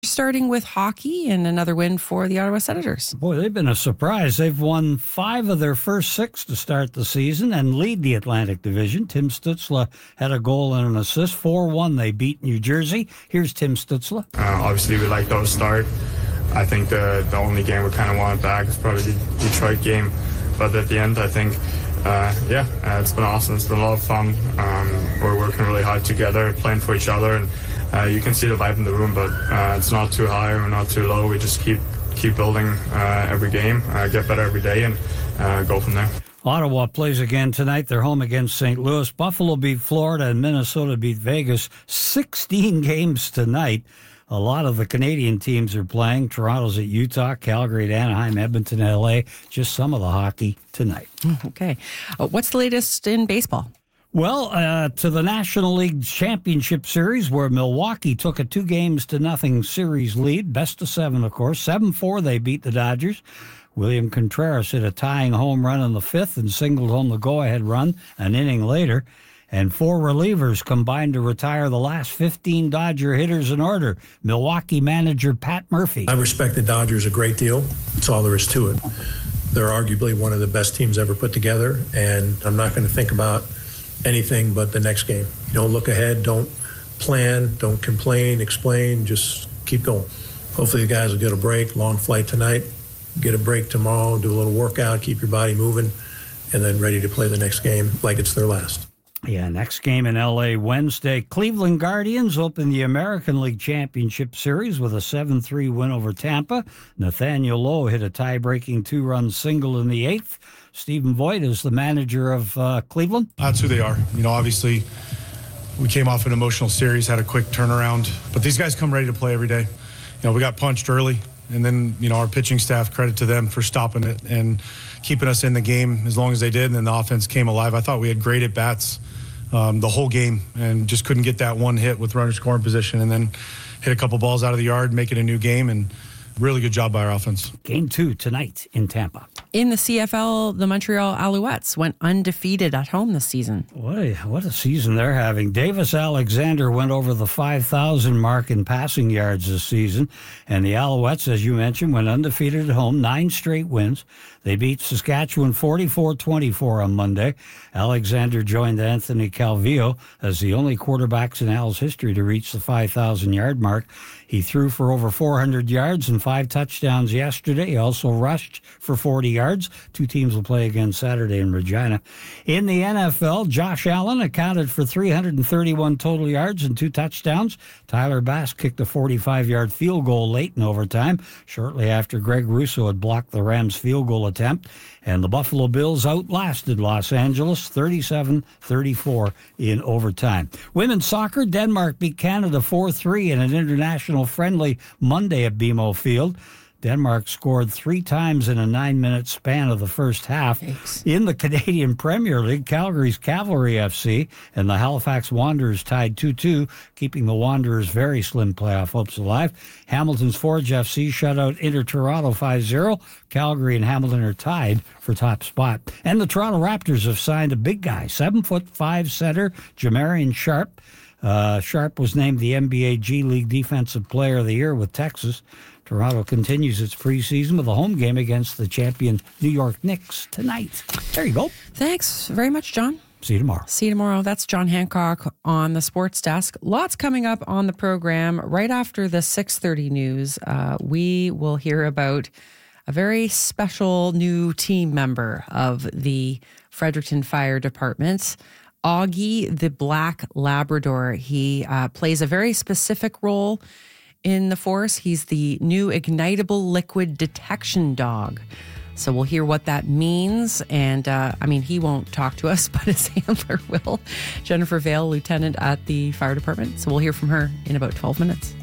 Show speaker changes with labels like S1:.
S1: Starting with hockey and another win for the Ottawa Senators.
S2: Boy, they've been a surprise. They've won 5 of their first 6 to start the season and lead the Atlantic Division. Tim Stützle had a goal and an assist. 4-1 they beat New Jersey. Here's Tim Stützle.
S3: Obviously, we like those start. I think the only game we kind of want back is probably the Detroit game. But at the end, I think, it's been awesome. It's been a lot of fun. We're working really hard together, playing for each other, and you can see the vibe in the room, but it's not too high or not too low. We just keep building every game, get better every day, and go from there.
S2: Ottawa plays again tonight. They're home against St. Louis. Buffalo beat Florida, and Minnesota beat Vegas. 16 games tonight. A lot of the Canadian teams are playing. Toronto's at Utah, Calgary at Anaheim, Edmonton, LA. Just some of the hockey tonight.
S1: Okay. What's the latest in baseball?
S2: Well, to the National League Championship Series, where Milwaukee took a 2-0 series lead, best of 7, of course. 7-4, they beat the Dodgers. William Contreras hit a tying home run in the 5th and singled home the go-ahead run an inning later. And 4 relievers combined to retire the last 15 Dodger hitters in order. Milwaukee manager Pat Murphy.
S4: I respect the Dodgers a great deal. That's all there is to it. They're arguably one of the best teams ever put together, and I'm not going to think about anything but the next game. You don't look ahead, don't plan, don't complain, explain, just keep going. Hopefully the guys will get a break, long flight tonight, get a break tomorrow, do a little workout, keep your body moving, and then ready to play the next game like it's their last.
S2: Yeah, next game in L.A. Wednesday. Cleveland Guardians open the American League Championship Series with a 7-3 win over Tampa. Nathaniel Lowe hit a tie-breaking 2-run single in the 8th. Stephen Voigt is the manager of Cleveland.
S5: That's who they are. Obviously, we came off an emotional series, had a quick turnaround. But these guys come ready to play every day. We got punched early, and then, our pitching staff, credit to them for stopping it and keeping us in the game as long as they did, and then the offense came alive. I thought we had great at-bats the whole game and just couldn't get that one hit with runner scoring position, and then hit a couple balls out of the yard, make it a new game, and really good job by our offense.
S2: Game 2 tonight in Tampa.
S1: In the CFL, the Montreal Alouettes went undefeated at home this season.
S2: Boy, what a season they're having. Davis Alexander went over the 5,000 mark in passing yards this season. And the Alouettes, as you mentioned, went undefeated at home, 9 straight wins. They beat Saskatchewan 44-24 on Monday. Alexander joined Anthony Calvillo as the only quarterbacks in Al's history to reach the 5,000-yard mark. He threw for over 400 yards and 5 touchdowns yesterday. He also rushed for 40 yards. 2 teams will play again Saturday in Regina. In the NFL, Josh Allen accounted for 331 total yards and 2 touchdowns. Tyler Bass kicked a 45-yard field goal late in overtime, shortly after Greg Russo had blocked the Rams' field goal attempt. And the Buffalo Bills outlasted Los Angeles 37-34 in overtime. Women's soccer, Denmark beat Canada 4-3 in an international friendly Monday at BMO Field. Denmark scored 3 times in a 9-minute span of the first half.
S1: Thanks.
S2: In the Canadian Premier League, Calgary's Cavalry FC and the Halifax Wanderers tied 2-2, keeping the Wanderers' very slim playoff hopes alive. Hamilton's Forge FC shut out Inter Toronto 5-0. Calgary and Hamilton are tied for top spot. And the Toronto Raptors have signed a big guy, 7'5" center, Jamarian Sharp. Sharp was named the NBA G League Defensive Player of the Year with Texas. Toronto continues its preseason with a home game against the champion New York Knicks tonight. There you go.
S1: Thanks very much, John.
S2: See you tomorrow.
S1: See you tomorrow. That's John Hancock on the Sports Desk. Lots coming up on the program. Right after the 6:30 news, we will hear about a very special new team member of the Fredericton Fire Department, Augie the Black Labrador. He plays a very specific role in the force. He's the new ignitable liquid detection dog. So we'll hear what that means. And he won't talk to us, but his handler will. Jennifer Vale, lieutenant at the fire department. So we'll hear from her in about 12 minutes.